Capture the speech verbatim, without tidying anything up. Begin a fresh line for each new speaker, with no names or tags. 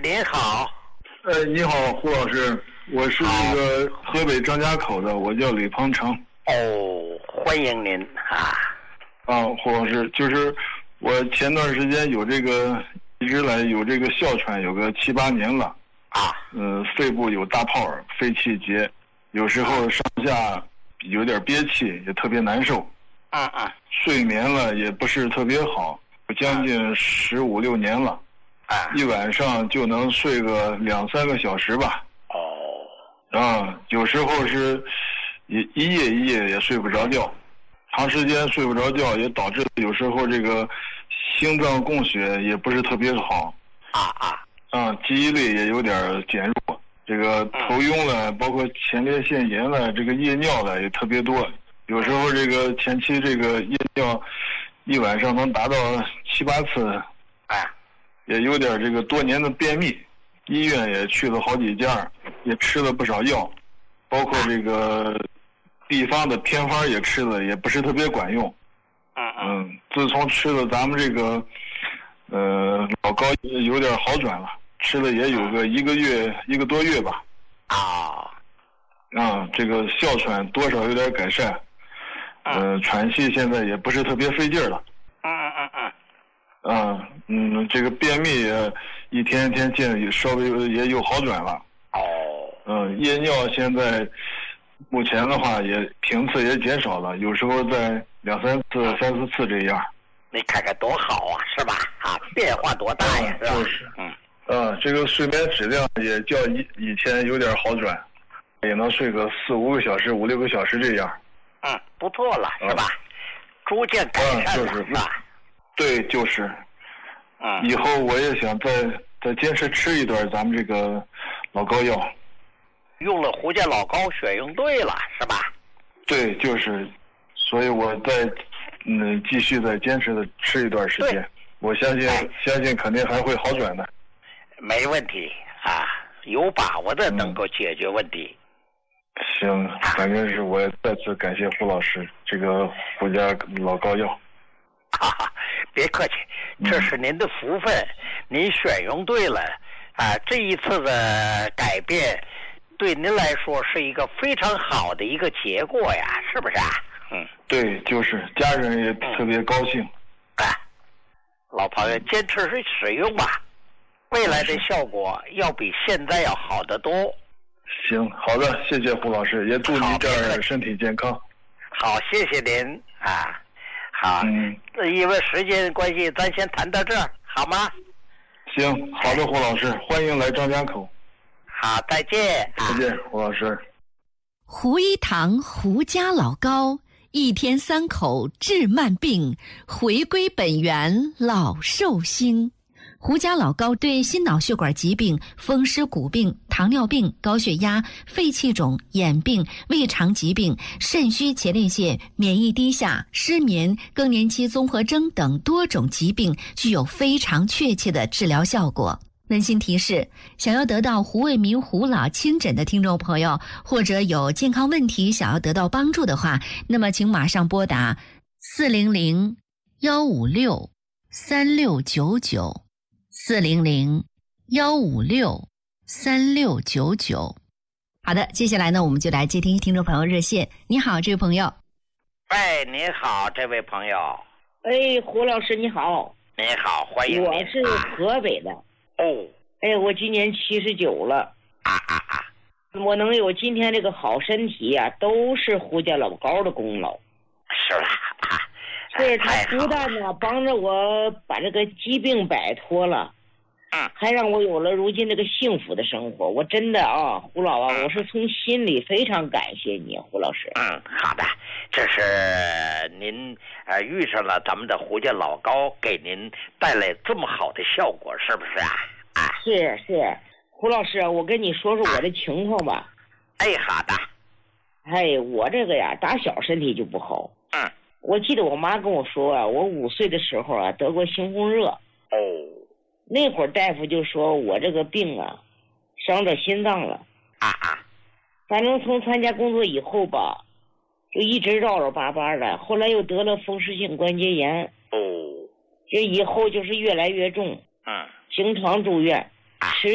您好。
呃，你好，胡老师，我是那个河北张家口的，我叫李鹏程。
哦，欢迎您啊。
啊，胡老师，就是我前段时间有这个，一直来有这个哮喘，有个七八年了。
啊。
嗯、呃，肺部有大泡，肺气结，有时候上下有点憋气，也特别难受。
嗯嗯。
睡眠了也不是特别好，将近十五六年了。
啊。
一晚上就能睡个两三个小时吧。
哦。
啊，有时候是一一夜一夜也睡不着觉，长时间睡不着觉也导致有时候这个心脏供血也不是特别好。
啊啊。
啊，记忆力也有点减弱，这个头晕了，包括前列腺炎了，这个夜尿了也特别多。有时候这个前期这个夜尿一晚上能达到七八次。
哎。
也有点这个多年的便秘，医院也去了好几家，也吃了不少药，包括这个地方的偏方也吃了，也不是特别管用。
嗯
嗯，自从吃了咱们这个呃老高有点好转了，吃了也有个一个月一个多月吧。
啊。
啊，这个哮喘多少有点改善，呃，喘气现在也不是特别费劲了。
嗯嗯嗯嗯。
啊，嗯，这个便秘也一天天见稍微也有好转了。
哦。
嗯，夜尿现在目前的话也频次也减少了，有时候在两三次、三四次这样。
你看看多好啊，是吧？啊，变化多大呀，
嗯、
是吧？
就是
嗯。
啊，这个睡眠质量也较以以前有点好转，也能睡个四五个小时、五六个小时这样。
嗯，不错了，是吧？嗯、逐渐改善了，
嗯、就是
是吧？
对，就是。
嗯。
以后我也想再再坚持吃一段咱们这个老高药。
用了胡家老高，选用对了，是吧？
对，就是，所以我再嗯继续再坚持的吃一段时间，我相信、哎、相信肯定还会好转的。
没问题啊，有把握的能够解决问题。
嗯、行，反正是我再次感谢胡老师这个胡家老高药。
哈哈，别客气，这是您的福分，嗯、您选用对了啊！这一次的改变，对您来说是一个非常好的一个结果呀，是不是啊？嗯，
对，就是家人也特别高兴。
哎、嗯，老朋友，坚持使用吧，未来的效果要比现在要好得多。
行，好的，谢谢胡老师，也祝您这儿身体健康。
好，谢谢您啊。好，
嗯，
因为时间关系，咱先谈到这儿，好吗？
行，好的，胡老师，欢迎来张家口。
好，再见。
再见，胡老师。
胡一堂胡家老高，一天三口治慢病，回归本源老寿星。胡家老高对心脑血管疾病、风湿骨病、糖尿病、高血压、肺气肿、眼病、胃肠疾病、肾虚前列腺、免疫低下、失眠、更年期综合征等多种疾病具有非常确切的治疗效果。温馨提示，想要得到胡卫民胡老亲诊的听众朋友，或者有健康问题想要得到帮助的话，那么请马上拨打四零零幺五六三六九九四零零幺五六三六九九。好的，接下来呢，我们就来接听听众朋友热线。你好，这位朋友。
哎，你好，这位朋友。
哎，胡老师你好。
你好，欢迎您。
我是河北的。
啊、哦。
哎，我今年七十九了。
啊啊啊！
我能有今天这个好身体呀、啊，都是胡家老高的功劳。
是吧？啊。
对，他不但呢帮着我把这个疾病摆脱了，
嗯，
还让我有了如今这个幸福的生活。我真的啊，胡老啊，我是从心里非常感谢你，胡老师。
嗯，好的，这是您呃遇上了咱们的胡家老高，给您带来这么好的效果，是不是啊？啊，
是是，胡老师，我跟你说说我的情况吧。
哎，好的。
哎，我这个呀，打小身体就不好。
嗯。
我记得我妈跟我说啊，我五岁的时候啊得过猩红热。
哦。
那会儿大夫就说我这个病啊，伤着心脏了。
啊啊。
反正从参加工作以后吧，就一直绕绕巴巴的，后来又得了风湿性关节炎。
哦。
这以后就是越来越重。
嗯。
经常住院。
啊。
吃